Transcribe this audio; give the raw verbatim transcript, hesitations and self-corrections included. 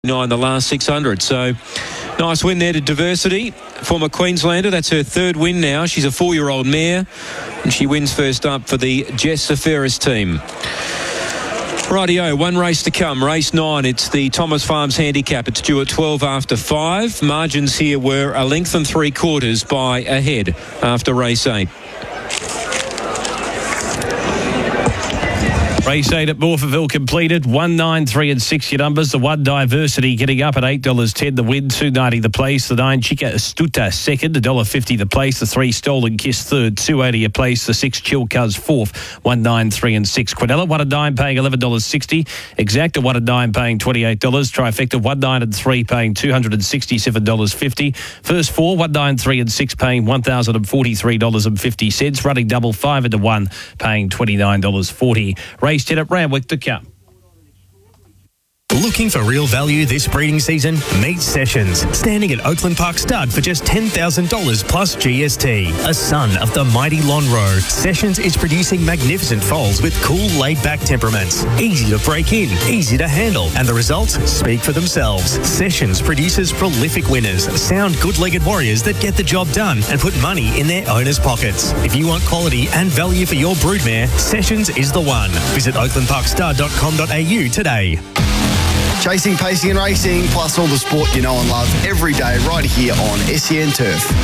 Nine the last six hundred. So nice win there to Diversity, former Queenslander. That's her third win now. She's a four-year-old mare, and she wins first up for the Jess Safaris team. Rightio, one race to come, race nine. It's the Thomas Farms Handicap. It's due at twelve after five. Margins here were a length and three quarters by a head after race eight. Race eight at Morphettville completed. one, nine, three and six your numbers. The one Diversity getting up at eight dollars ten the win, two ninety the place. The nine Chica Astuta second, one dollar fifty the place. The three Stolen Kiss third, two eighty a place. The six Chill Cuz fourth, one, nine, three and six. Quinella, one and nine paying eleven dollars sixty. Exacta, one and nine paying twenty-eight dollars. Trifecta, one, nine and three paying two hundred sixty-seven dollars fifty. First four, one, nine, three and six paying one thousand forty-three dollars fifty. Running double five into one paying twenty-nine dollars forty. Race ten at Randwick to come. Looking for real value this breeding season? Meet Sessions, standing at Oakland Park Stud for just ten thousand dollars plus G S T. A son of the mighty Lonhro, Sessions is producing magnificent foals with cool, laid-back temperaments. Easy to break in, easy to handle, and the results speak for themselves. Sessions produces prolific winners, sound, good-legged warriors that get the job done and put money in their owners' pockets. If you want quality and value for your broodmare, Sessions is the one. Visit oakland park stud dot com dot a u today. Chasing, pacing and racing, plus all the sport you know and love every day right here on S E N Turf.